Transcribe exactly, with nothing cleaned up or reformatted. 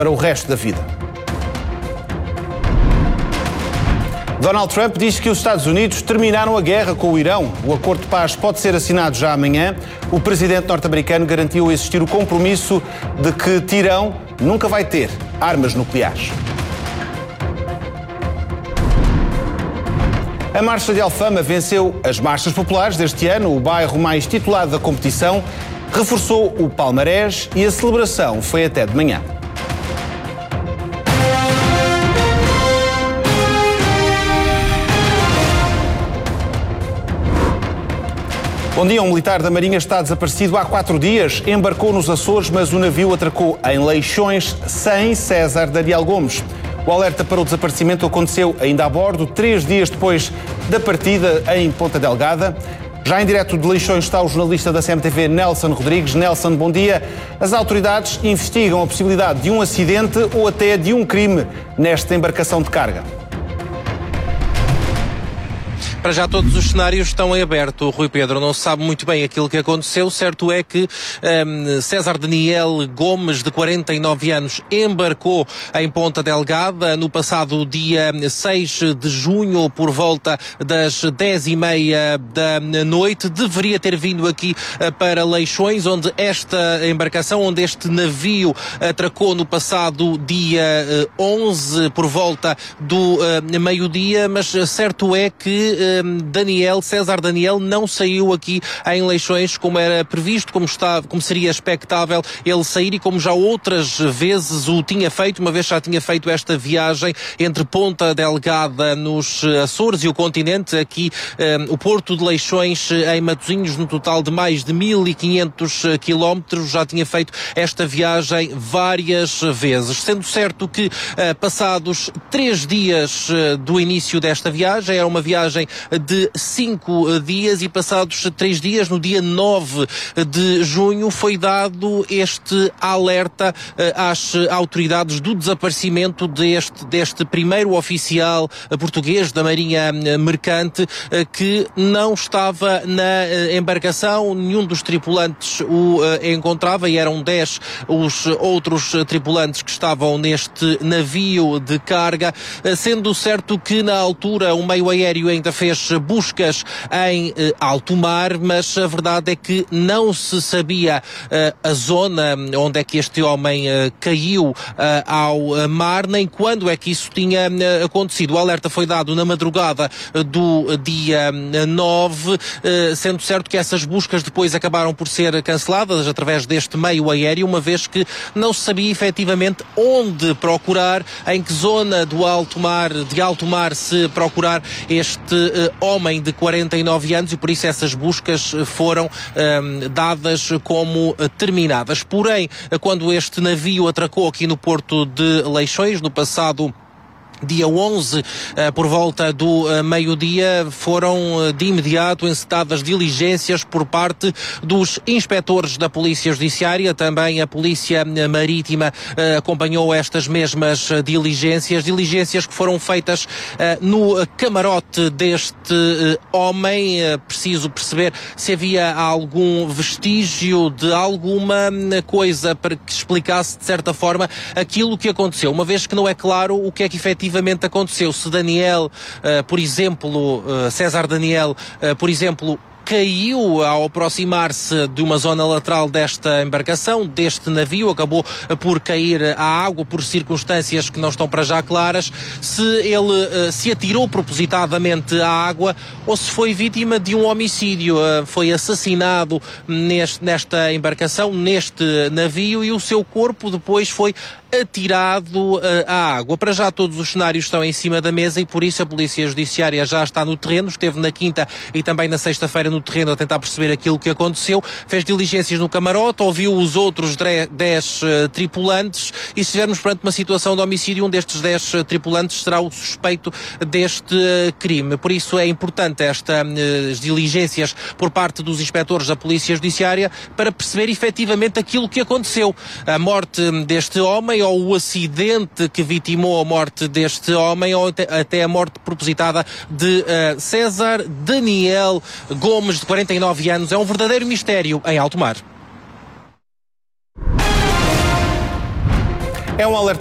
para o resto da vida. Donald Trump disse que os Estados Unidos terminaram a guerra com o Irão. O acordo de paz pode ser assinado já amanhã. O presidente norte-americano garantiu existir o compromisso de que Teherão nunca vai ter armas nucleares. A Marcha de Alfama venceu as marchas populares deste ano. O bairro mais titulado da competição reforçou o palmarés e a celebração foi até de manhã. Bom dia, um militar da Marinha está desaparecido há quatro dias. Embarcou nos Açores, mas o navio atracou em Leixões sem César Daniel Gomes. O alerta para o desaparecimento aconteceu ainda a bordo, três dias depois da partida em Ponta Delgada. Já em direto de Leixões está o jornalista da C M T V, Nelson Rodrigues. Nelson, bom dia. As autoridades investigam a possibilidade de um acidente ou até de um crime nesta embarcação de carga. Para já todos os cenários estão em aberto, Rui Pedro. Não se sabe muito bem aquilo que aconteceu. Certo é que um, César Daniel Gomes, de quarenta e nove anos, embarcou em Ponta Delgada no passado dia seis de junho, por volta das dez e meia da noite. Deveria ter vindo aqui uh, para Leixões, onde esta embarcação, onde este navio atracou no passado dia uh, onze, por volta do uh, meio-dia, mas certo é que Daniel, César Daniel, não saiu aqui em Leixões como era previsto, como, está, como seria expectável ele sair e como já outras vezes o tinha feito, uma vez já tinha feito esta viagem entre Ponta Delgada nos Açores e o continente, aqui um, o Porto de Leixões em Matosinhos, no total de mais de mil e quinhentos quilómetros, já tinha feito esta viagem várias vezes. Sendo certo que uh, passados três dias uh, do início desta viagem, era uma viagem de cinco dias e passados três dias, no dia nove de junho, foi dado este alerta uh, às autoridades do desaparecimento deste, deste primeiro oficial uh, português da Marinha Mercante, uh, que não estava na uh, embarcação, nenhum dos tripulantes o uh, encontrava e eram dez os outros uh, tripulantes que estavam neste navio de carga, uh, sendo certo que na altura o meio aéreo ainda fez buscas em eh, alto mar, mas a verdade é que não se sabia eh, a zona onde é que este homem eh, caiu eh, ao mar, nem quando é que isso tinha eh, acontecido. O alerta foi dado na madrugada eh, do dia nove, eh, sendo certo que essas buscas depois acabaram por ser canceladas através deste meio aéreo, uma vez que não se sabia efetivamente onde procurar, em que zona do alto mar, de alto mar se procurar este eh, homem de quarenta e nove anos, e por isso essas buscas foram um, dadas como terminadas. Porém, quando este navio atracou aqui no Porto de Leixões, no passado dia onze, por volta do meio-dia, foram de imediato encetadas diligências por parte dos inspectores da Polícia Judiciária. Também a Polícia Marítima acompanhou estas mesmas diligências, diligências que foram feitas no camarote deste homem. Preciso perceber se havia algum vestígio de alguma coisa para que explicasse, de certa forma, aquilo que aconteceu, uma vez que não é claro o que é que efetivamente aconteceu. Se Daniel, uh, por exemplo, uh, César Daniel, uh, por exemplo, caiu ao aproximar-se de uma zona lateral desta embarcação, deste navio, acabou por cair à água por circunstâncias que não estão para já claras, se ele se atirou propositadamente à água ou se foi vítima de um homicídio, foi assassinado neste, nesta embarcação, neste navio, e o seu corpo depois foi atirado uh, à água. Para já todos os cenários estão em cima da mesa e por isso a Polícia Judiciária já está no terreno, esteve na quinta e também na sexta-feira no terreno a tentar perceber aquilo que aconteceu, fez diligências no camarote, ouviu os outros dez uh, tripulantes, e se estivermos perante uma situação de homicídio, um destes dez uh, tripulantes será o suspeito deste uh, crime. Por isso é importante estas uh, diligências por parte dos inspectores da Polícia Judiciária para perceber efetivamente aquilo que aconteceu. A morte deste homem, ou o acidente que vitimou a morte deste homem, ou até a morte propositada de uh, César Daniel Gomes, de quarenta e nove anos. É um verdadeiro mistério em alto mar. É um alerta